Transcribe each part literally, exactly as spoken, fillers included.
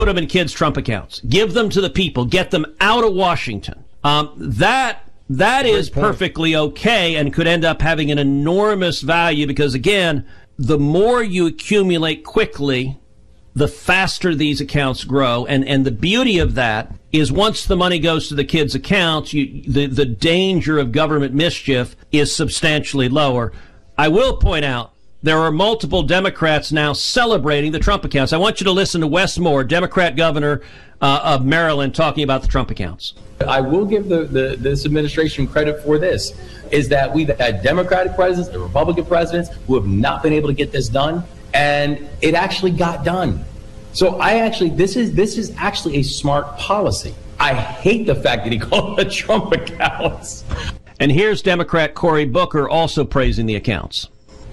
put them in kids' Trump accounts. Give them to the people. Get them out of Washington. Um, that that is perfectly okay and could end up having an enormous value because, again, the more you accumulate quickly, the faster these accounts grow. And, and the beauty of that is once the money goes to the kids' accounts, you, the, the danger of government mischief is substantially lower. I will point out there are multiple Democrats now celebrating the Trump accounts. I want you to listen to Wes Moore, Democrat governor uh, of Maryland, talking about the Trump accounts. I will give the, the this administration credit for this, is that we've had Democratic presidents and Republican presidents who have not been able to get this done, and it actually got done. So I actually, this is this is actually a smart policy. I hate the fact that he called it Trump accounts. And here's Democrat Cory Booker also praising the accounts.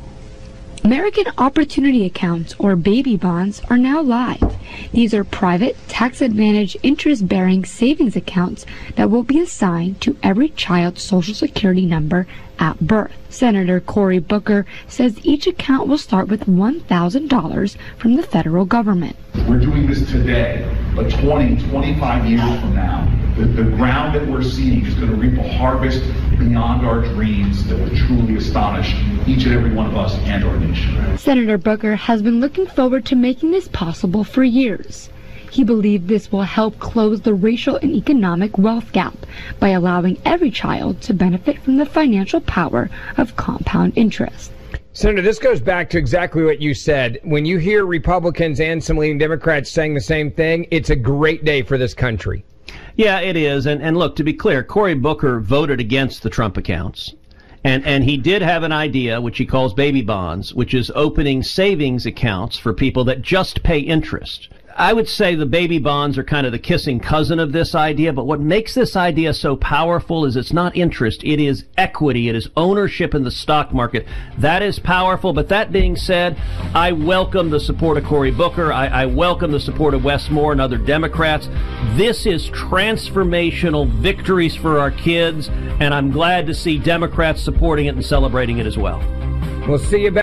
American Opportunity Accounts, or baby bonds, are now live. These are private, tax-advantaged, interest-bearing savings accounts that will be assigned to every child's Social Security number at birth. Senator Cory Booker says each account will start with one thousand dollars from the federal government. We're doing this today, but twenty, twenty-five years from now, the, the ground that we're seeing is going to reap a harvest beyond our dreams that will truly astonish each and every one of us and our nation. Senator Booker has been looking forward to making this possible for years. He believed this will help close the racial and economic wealth gap by allowing every child to benefit from the financial power of compound interest. Senator, this goes back to exactly what you said. When you hear Republicans and some leading Democrats saying the same thing, it's a great day for this country. Yeah, it is. And, and look, to be clear, Cory Booker voted against the Trump accounts. And, and he did have an idea, which he calls baby bonds, which is opening savings accounts for people that just pay interest. I would say the baby bonds are kind of the kissing cousin of this idea, but what makes this idea so powerful is it's not interest, it is equity, it is ownership in the stock market. That is powerful, but that being said, I welcome the support of Cory Booker, I, I welcome the support of Wes Moore and other Democrats. This is transformational victories for our kids, and I'm glad to see Democrats supporting it and celebrating it as well. We'll see you back.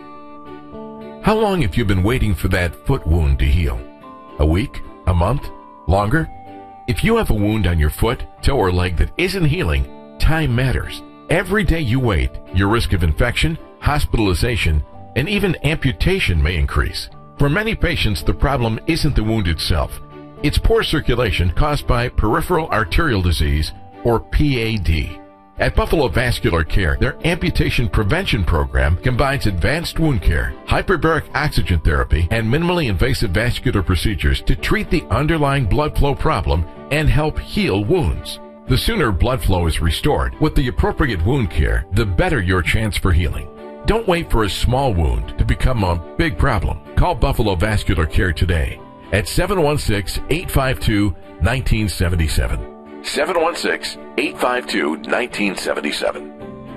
How long have you been waiting for that foot wound to heal? A week? A month? Longer? If you have a wound on your foot, toe, or leg that isn't healing, time matters. Every day you wait, your risk of infection, hospitalization, and even amputation may increase. For many patients, the problem isn't the wound itself. It's poor circulation caused by peripheral arterial disease, or P A D. At Buffalo Vascular Care, their amputation prevention program combines advanced wound care, hyperbaric oxygen therapy, and minimally invasive vascular procedures to treat the underlying blood flow problem and help heal wounds. The sooner blood flow is restored with the appropriate wound care, the better your chance for healing. Don't wait for a small wound to become a big problem. Call Buffalo Vascular Care today at seven one six, eight five two, one nine seven seven. seven one six, eight five two, one nine seven seven.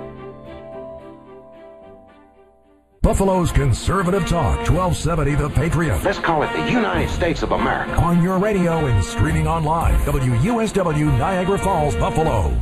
Buffalo's Conservative Talk, twelve seventy The Patriot. Let's call it the United States of America. On your radio and streaming online, W U S W Niagara Falls, Buffalo.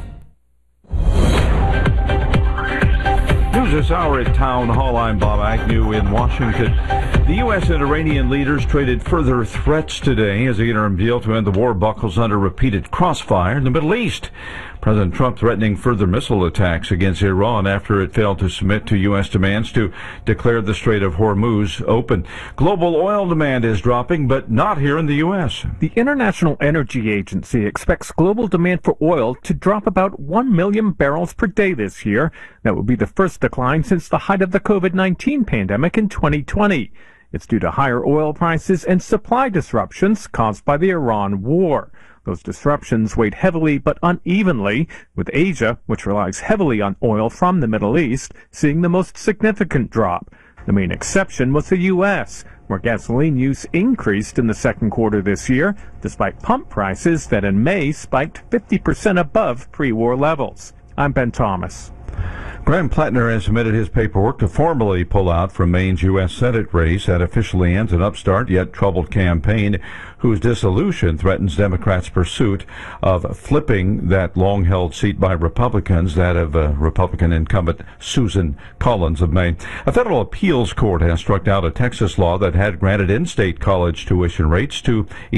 News this hour at Town Hall. I'm Bob Agnew in Washington. The U S and Iranian leaders traded further threats today as the interim deal to end the war buckles under repeated crossfire in the Middle East. President Trump threatening further missile attacks against Iran after it failed to submit to U S demands to declare the Strait of Hormuz open. Global oil demand is dropping, but not here in the U S. The International Energy Agency expects global demand for oil to drop about one million barrels per day this year. That would be the first decline since the height of the COVID nineteen pandemic in twenty twenty. It's due to higher oil prices and supply disruptions caused by the Iran war. Those disruptions weighed heavily but unevenly, with Asia, which relies heavily on oil from the Middle East, seeing the most significant drop. The main exception was the U S, where gasoline use increased in the second quarter this year, despite pump prices that in May spiked fifty percent above pre-war levels. I'm Ben Thomas. Graham Plattner has submitted his paperwork to formally pull out from Maine's U S Senate race that officially ends an upstart yet troubled campaign whose dissolution threatens Democrats' pursuit of flipping that long-held seat by Republicans, that of uh, Republican incumbent Susan Collins of Maine. A federal appeals court has struck down a Texas law that had granted in-state college tuition rates to